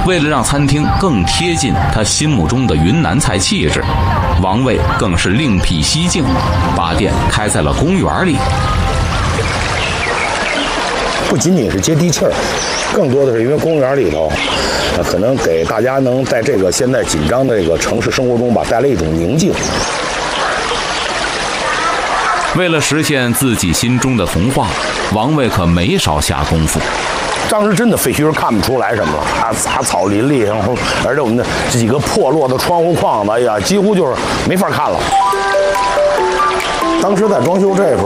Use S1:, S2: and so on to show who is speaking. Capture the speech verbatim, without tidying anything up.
S1: 为了让餐厅更贴近他心目中的云南菜气质，王卫更是另辟蹊径，把店开在了公园里。
S2: 不仅仅是接地气儿，更多的是因为公园里头，呃，可能给大家能在这个现在紧张的这个城市生活中吧，带来一种宁静。
S1: 为了实现自己心中的童话，王卫可没少下功夫。
S2: 当时真的废墟看不出来什么了，啊，杂草林立，然后而且我们的这几个破落的窗户框子，哎呀，几乎就是没法看了。当时在装修这时候。